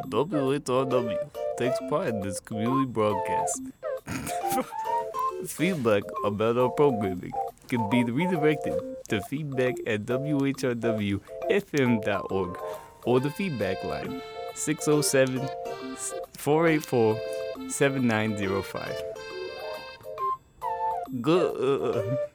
WHRW takes part in this community broadcast. Feedback about our programming can be redirected to feedback at whrwfm.org or the feedback line 607 484 7905. Good.